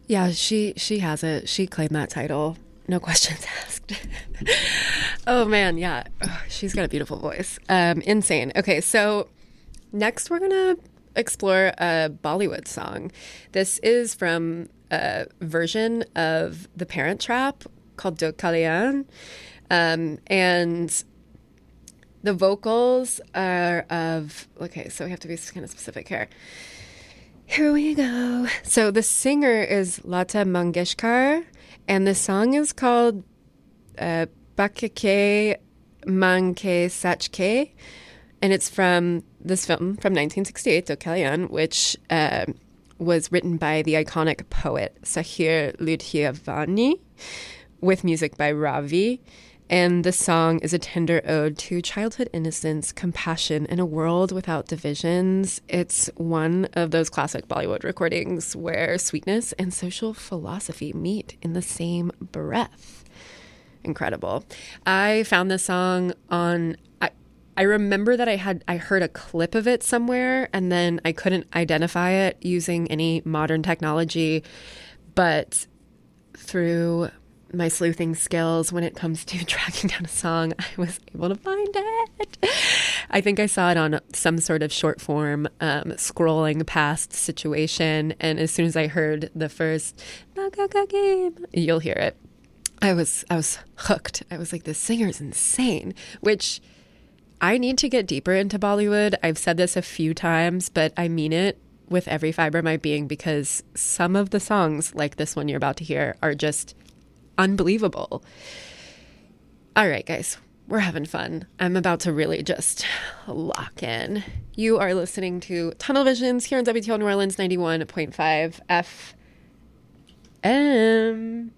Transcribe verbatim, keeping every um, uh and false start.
Yeah, she she has it. She claimed that title. No questions asked. Oh man, yeah. Ugh, she's got a beautiful voice. Um, insane. Okay, so next we're gonna explore a Bollywood song. This is from a version of The Parent Trap called Do Kalyan. Um, and the vocals are of, okay, so we have to be kind of specific here. Here we go. So the singer is Lata Mangeshkar, and the song is called uh, Bakake Manke Sachke, and it's from this film from nineteen sixty-eight, Do Kalyan, which uh, was written by the iconic poet Sahir Ludhiavani, with music by Ravi. And the song is a tender ode to childhood innocence, compassion, and a world without divisions. It's one of those classic Bollywood recordings where sweetness and social philosophy meet in the same breath. Incredible. I found this song on... I, I remember that I had I heard a clip of it somewhere, and then I couldn't identify it using any modern technology. But through my sleuthing skills when it comes to tracking down a song, I was able to find it. I think I saw it on some sort of short form um, scrolling past situation, and as soon as I heard the first game, you'll hear it. I was I was hooked. I was like, this singer's insane, which I need to get deeper into Bollywood. I've said this a few times, but I mean it with every fiber of my being, because some of the songs, like this one you're about to hear, are just unbelievable. All right, guys, we're having fun. I'm about to really just lock in. You are listening to Tunnel Visions here on W T O New Orleans ninety-one point five F M.